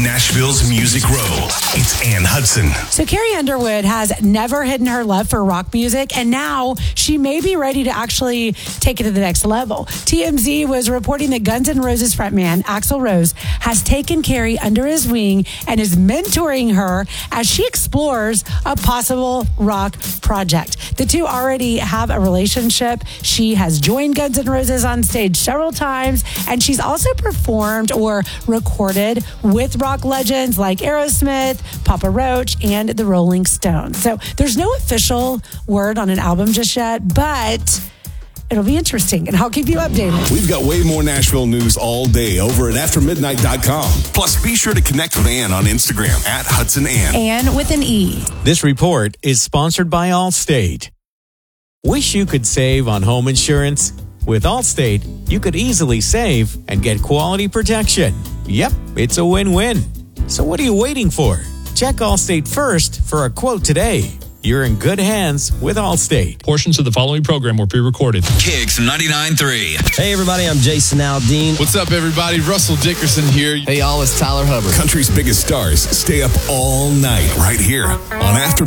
Nashville's Music Row. It's Ann Hudson. So Carrie Underwood has never hidden her love for rock music, and now she may be ready to actually take it to the next level. TMZ was reporting that Guns N' Roses frontman Axl Rose has taken Carrie under his wing and is mentoring her as she explores a possible rock project. The two already have a relationship. She has joined Guns N' Roses on stage several times, and she's also performed or recorded with rock legends like Aerosmith, Papa Roach, and the Rolling Stones. So there's no official word on an album just yet, but it'll be interesting, and I'll keep you updated. We've got way more Nashville news all day over at aftermidnight.com. Plus, be sure to connect with Ann on Instagram at HudsonAnn. Ann with an E. This report is sponsored by Allstate. Wish you could save on home insurance? With Allstate, you could easily save and get quality protection. Yep, it's a win-win. So what are you waiting for? Check Allstate first for a quote today. You're in good hands with Allstate. Portions of the following program were pre-recorded. Kicks 99.3. Hey, everybody, I'm Jason Aldean. What's up, everybody? Russell Dickerson here. Hey, y'all, it's Tyler Hubbard. Country's biggest stars stay up all night right here on After